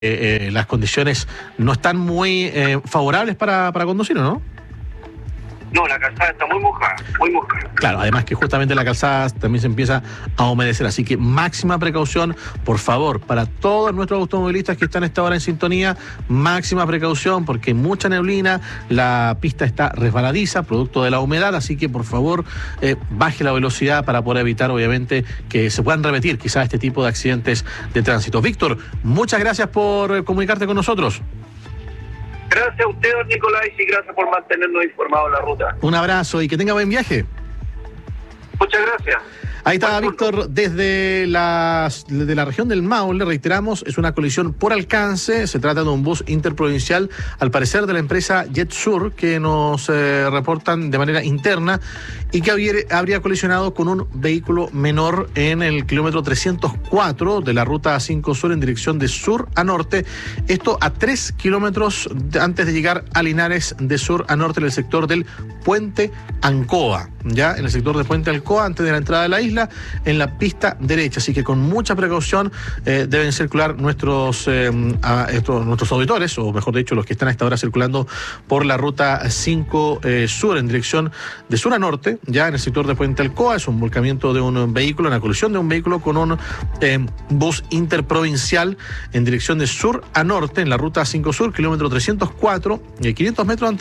las condiciones no están muy favorables para conducir, ¿o no? No, la calzada está muy mojada, muy mojada. Claro, además que justamente la calzada también se empieza a humedecer, así que máxima precaución, por favor, para todos nuestros automovilistas que están a esta hora en sintonía, máxima precaución porque hay mucha neblina, la pista está resbaladiza, producto de la humedad, así que por favor baje la velocidad para poder evitar, obviamente, que se puedan repetir quizás este tipo de accidentes de tránsito. Víctor, muchas gracias por comunicarte con nosotros. Gracias a usted, don Nicolás, y gracias por mantenernos informados en la ruta. Un abrazo y que tenga buen viaje. Muchas gracias. Ahí está Víctor desde la región del Maule, reiteramos, es una colisión por alcance, se trata de un bus interprovincial, al parecer de la empresa JetSur, que nos reportan de manera interna, y que habría colisionado con un vehículo menor en el kilómetro 304 de la ruta 5 Sur en dirección de sur a norte, esto a 3 kilómetros antes de llegar a Linares, de sur a norte en el sector del Puente Ancoa, ya en el sector de Puente Ancoa, antes de la entrada de la isla, en la pista derecha, así que con mucha precaución deben circular nuestros auditores, o mejor dicho, los que están a esta hora circulando por la ruta 5 Sur en dirección de sur a norte, ya en el sector de Puente Alcoa. Es un volcamiento de un vehículo, una colisión de un vehículo con un bus interprovincial en dirección de sur a norte en la ruta 5 Sur, kilómetro 304, 500 metros antes